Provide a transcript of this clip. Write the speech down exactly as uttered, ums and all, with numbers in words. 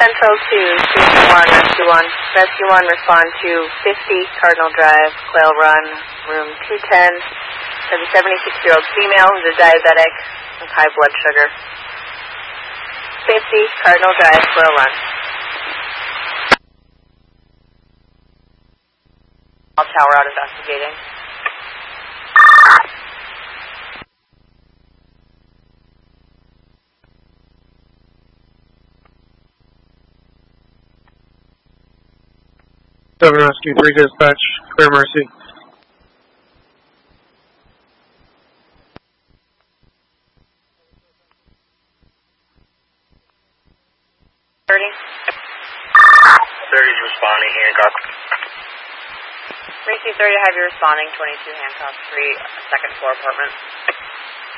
Central to Station one, Rescue one. Rescue one, respond to fifty Cardinal Drive, Quail Run, room two ten. There's a seventy-six-year-old female who's a diabetic with high blood sugar. fifty Cardinal Drive, Quail Run. All tower out investigating. seven Rescue three dispatch, clear Mercy. thirty. thirty is responding, Hancock. Mercy thirty, have you responding, twenty-two Hancock Street, second floor apartment.